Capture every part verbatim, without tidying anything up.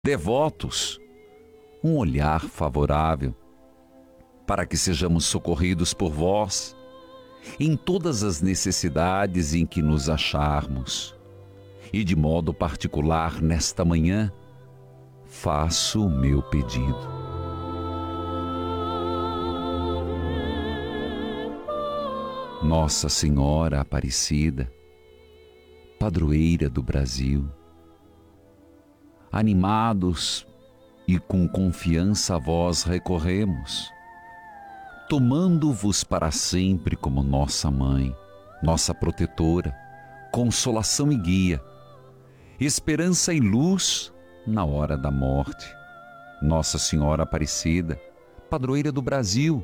devotos, um olhar favorável, para que sejamos socorridos por vós em todas as necessidades em que nos acharmos. E de modo particular, nesta manhã, faço o meu pedido. Nossa Senhora Aparecida, padroeira do Brasil, animados e com confiança a vós recorremos, tomando-vos para sempre como nossa mãe, nossa protetora, consolação e guia, esperança e luz na hora da morte. Nossa Senhora Aparecida, padroeira do Brasil,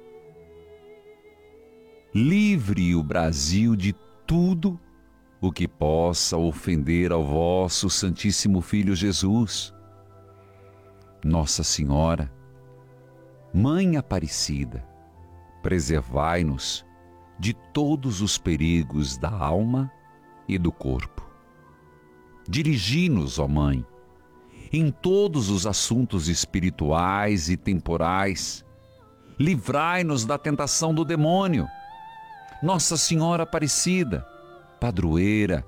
livre o Brasil de tudo o que possa ofender ao vosso Santíssimo Filho Jesus. Nossa Senhora, Mãe Aparecida, preservai-nos de todos os perigos da alma e do corpo. Dirigi-nos, ó Mãe, em todos os assuntos espirituais e temporais. Livrai-nos da tentação do demônio. Nossa Senhora Aparecida, padroeira,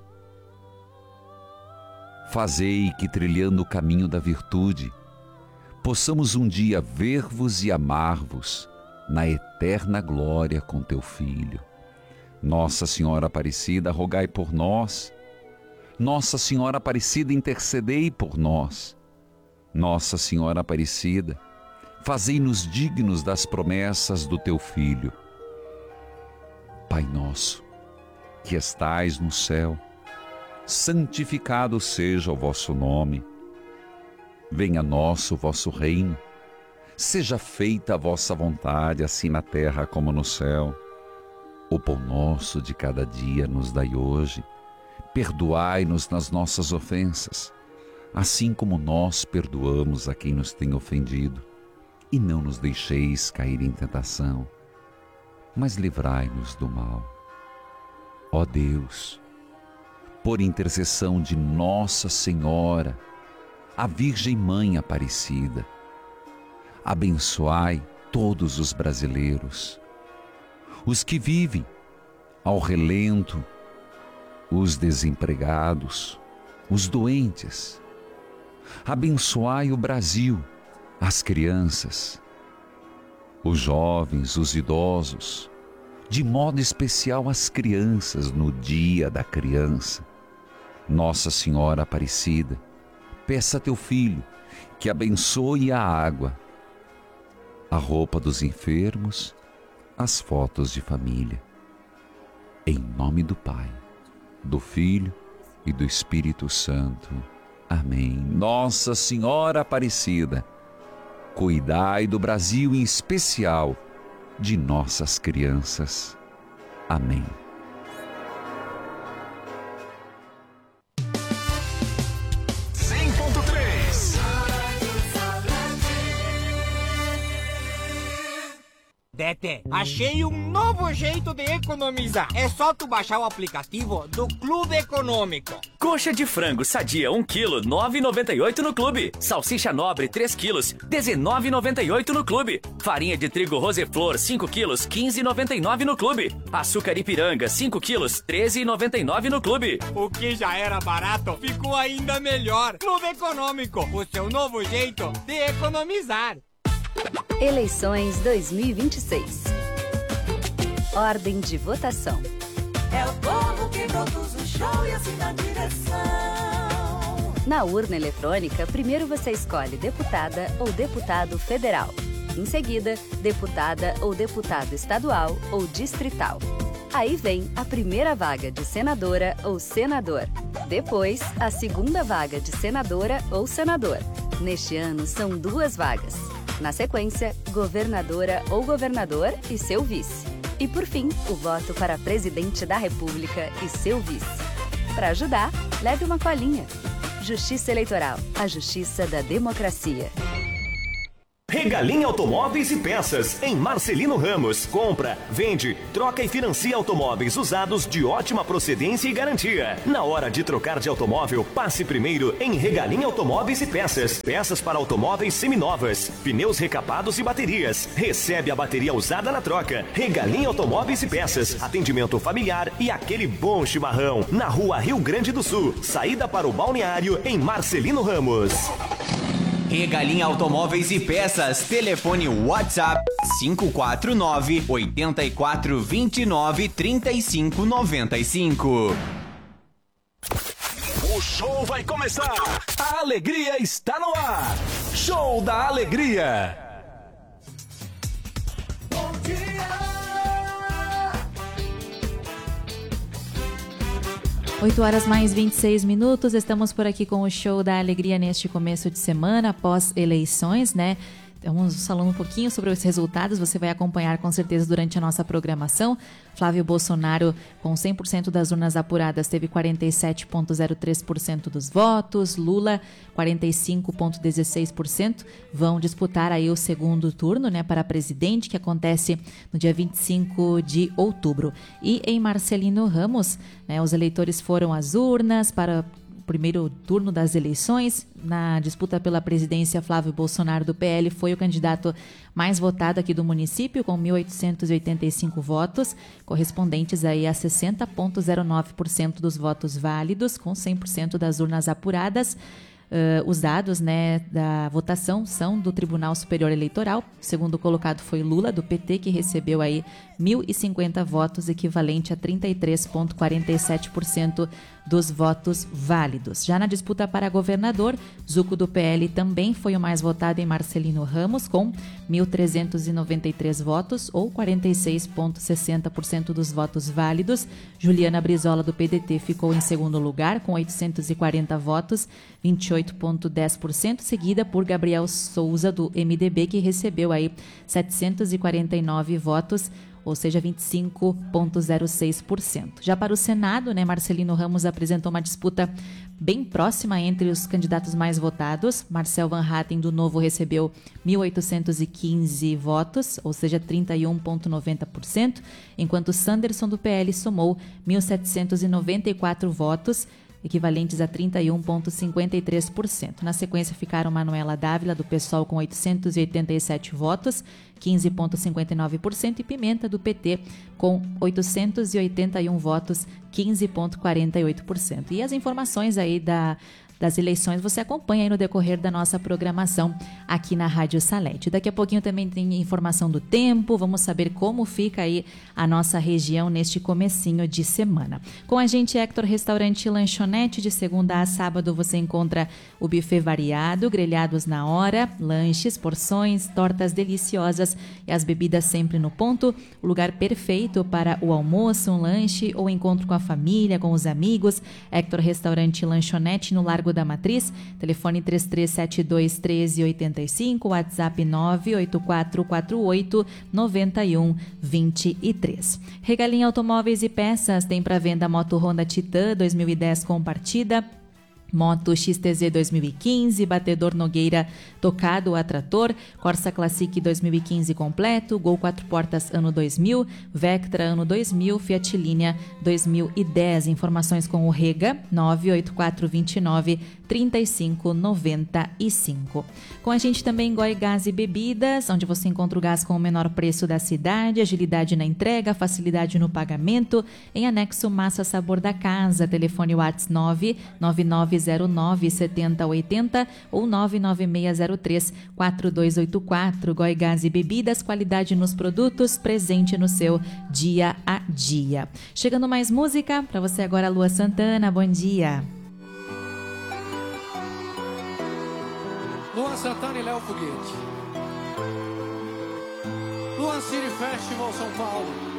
fazei que, trilhando o caminho da virtude, possamos um dia ver-vos e amar-vos na eterna glória com teu Filho. Nossa Senhora Aparecida, rogai por nós. Nossa Senhora Aparecida, intercedei por nós. Nossa Senhora Aparecida, fazei-nos dignos das promessas do teu Filho. Pai nosso, que estais no céu, santificado seja o vosso nome. Venha a nós o vosso reino. Seja feita a vossa vontade, assim na terra como no céu. O pão nosso de cada dia nos dai hoje. Perdoai-nos nas nossas ofensas, assim como nós perdoamos a quem nos tem ofendido. E não nos deixeis cair em tentação, mas livrai-nos do mal. Ó Deus, por intercessão de Nossa Senhora, a Virgem Mãe Aparecida, abençoai todos os brasileiros, os que vivem ao relento, os desempregados, os doentes. Abençoai o Brasil, as crianças, os jovens, os idosos, de modo especial as crianças no dia da criança. Nossa Senhora Aparecida, peça a teu Filho que abençoe a água, a roupa dos enfermos, as fotos de família. Em nome do Pai, do Filho e do Espírito Santo. Amém. Nossa Senhora Aparecida, cuidai do Brasil, em especial de nossas crianças. Amém. cem ponto três. Tete, achei um novo jeito de economizar. É só tu baixar o aplicativo do Clube Econômico. Coxa de frango sadia um quilo, nove reais e noventa e oito no Clube. Salsicha nobre três quilos, dezenove reais e noventa e oito no Clube. Farinha de trigo Roseflor cinco quilos, quinze reais e noventa e nove no Clube. Açúcar Ipiranga cinco quilos, treze reais e noventa e nove no Clube. O que já era barato ficou ainda melhor. Clube Econômico, o seu novo jeito de economizar. Eleições dois mil e vinte e seis. Ordem de votação. É o povo que produz o show e assina a direção. Na urna eletrônica, primeiro você escolhe deputada ou deputado federal. Em seguida, deputada ou deputado estadual ou distrital. Aí vem a primeira vaga de senadora ou senador. Depois, a segunda vaga de senadora ou senador. Neste ano, são duas vagas. Na sequência, governadora ou governador e seu vice. E por fim, o voto para presidente da República e seu vice. Para ajudar, leve uma colinha. Justiça Eleitoral, a justiça da democracia. Regalim Automóveis e Peças, em Marcelino Ramos. Compra, vende, troca e financia automóveis usados de ótima procedência e garantia. Na hora de trocar de automóvel, passe primeiro em Regalim Automóveis e Peças. Peças para automóveis seminovas, pneus recapados e baterias. Recebe a bateria usada na troca. Regalim Automóveis e Peças. Atendimento familiar e aquele bom chimarrão. Na rua Rio Grande do Sul. Saída para o balneário em Marcelino Ramos. Regalim Automóveis e Peças. Telefone WhatsApp cinco quatro nove, oito quatro dois nove, três cinco nove cinco. O show vai começar. A alegria está no ar. Show da Alegria. Bom dia. oito horas mais vinte e seis minutos, estamos por aqui com o Show da Alegria neste começo de semana, após eleições, né? Vamos falando um pouquinho sobre os resultados, você vai acompanhar com certeza durante a nossa programação. Flávio Bolsonaro, com cem por cento das urnas apuradas, teve quarenta e sete vírgula zero três por cento dos votos. Lula, quarenta e cinco vírgula dezesseis por cento. Vão disputar aí o segundo turno, né, para presidente, que acontece no dia vinte e cinco de outubro. E em Marcelino Ramos, né, os eleitores foram às urnas para primeiro turno das eleições. Na disputa pela presidência, Flávio Bolsonaro do P L foi o candidato mais votado aqui do município, com mil oitocentos e oitenta e cinco votos, correspondentes aí a sessenta vírgula zero nove por cento dos votos válidos, com cem por cento das urnas apuradas. Uh, os dados, né, da votação são do Tribunal Superior Eleitoral. O segundo colocado foi Lula, do P T, que recebeu aí mil e cinquenta votos, equivalente a trinta e três vírgula quarenta e sete por cento dos votos válidos. Já na disputa para governador, Zuco, do P L, também foi o mais votado em Marcelino Ramos, com mil trezentos e noventa e três votos, ou quarenta e seis vírgula sessenta por cento dos votos válidos. Juliana Brizola, do P D T, ficou em segundo lugar, com oitocentos e quarenta votos, vinte e oito vírgula dez por cento, seguida por Gabriel Souza, do M D B, que recebeu aí setecentos e quarenta e nove votos, ou seja, vinte e cinco vírgula zero seis por cento. Já para o Senado, né, Marcelino Ramos apresentou uma disputa bem próxima entre os candidatos mais votados. Marcel Van Hatten, do Novo, recebeu mil oitocentos e quinze votos, ou seja, trinta e um vírgula noventa por cento, enquanto Sanderson, do P L, somou mil setecentos e noventa e quatro votos, equivalentes a trinta e um vírgula cinquenta e três por cento. Na sequência ficaram Manuela Dávila, do PSOL, com oitocentos e oitenta e sete votos, quinze vírgula cinquenta e nove por cento, e Pimenta, do P T, com oitocentos e oitenta e um votos, quinze vírgula quarenta e oito por cento. E as informações aí da das eleições você acompanha aí no decorrer da nossa programação aqui na Rádio Salete. Daqui a pouquinho também tem informação do tempo, vamos saber como fica aí a nossa região neste comecinho de semana. Com a gente, Hector Restaurante e Lanchonete, de segunda a sábado você encontra o buffet variado, grelhados na hora, lanches, porções, tortas deliciosas e as bebidas sempre no ponto. O lugar perfeito para o almoço, um lanche ou encontro com a família, com os amigos. Hector Restaurante e Lanchonete, no Largo da Matriz, telefone três três sete dois, um três oito cinco, WhatsApp nove oito quatro quatro oito, nove um dois três. Regalim Automóveis e Peças, tem para venda moto Honda Titan dois mil e dez com partida, moto X T Z dois mil e quinze, batedor Nogueira tocado a trator, Corsa Classic dois mil e quinze completo, Gol quatro portas ano dois mil, Vectra ano dois mil, Fiat Linea dois mil e dez. Informações com o Rega nove oito quatro dois nove, três cinco nove cinco. Com a gente também Goi Gás e Bebidas, onde você encontra o gás com o menor preço da cidade, agilidade na entrega, facilidade no pagamento, em anexo Massa Sabor da Casa. Telefone WhatsApp nove nove nove zero nove sete zero oito zero ou nove nove seis zero três quatro dois oito quatro. Goi Gás e Bebidas, qualidade nos produtos, presente no seu dia a dia. Chegando mais música para você agora, Lua Santana, bom dia. Luan Santana e Léo Foguete. Luan City Festival São Paulo.